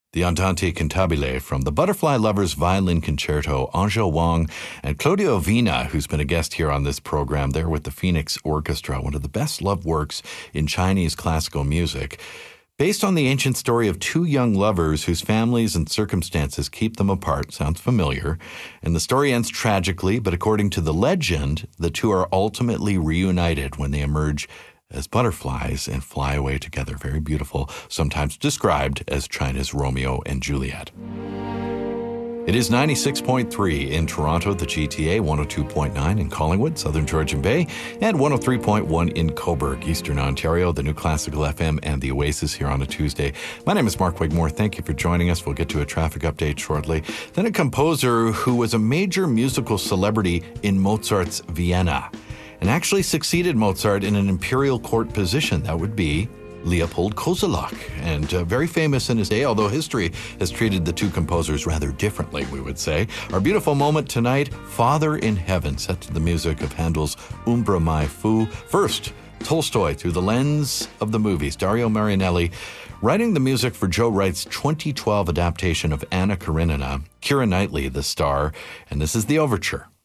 The Andante Cantabile from the Butterfly Lovers Violin Concerto, Anzhou Wang and Claudio Vina, who's been a guest here on this program. They're with the Phoenix Orchestra, one of the best loved works in Chinese classical music. Based on the ancient story of two young lovers whose families and circumstances keep them apart. Sounds familiar. And the story ends tragically, but according to the legend, the two are ultimately reunited when they emerge as butterflies and fly away together. Very beautiful, sometimes described as China's Romeo and Juliet. It is 96.3 in Toronto, the GTA, 102.9 in Collingwood, Southern Georgian Bay, and 103.1 in Cobourg, Eastern Ontario, the New Classical FM and the Oasis here on a Tuesday. My name is Mark Wigmore. Thank you for joining us. We'll get to a traffic update shortly. Then a composer who was a major musical celebrity in Mozart's Vienna and actually succeeded Mozart in an imperial court position. That would be Leopold Kozelek, and very famous in his day, although history has treated the two composers rather differently, we would say. Our beautiful moment tonight, Father in Heaven, set to the music of Handel's Umbra Mai Fu. First, Tolstoy through the lens of the movies. Dario Marianelli writing the music for Joe Wright's 2012 adaptation of Anna Karenina. Keira Knightley, the star, and this is the overture.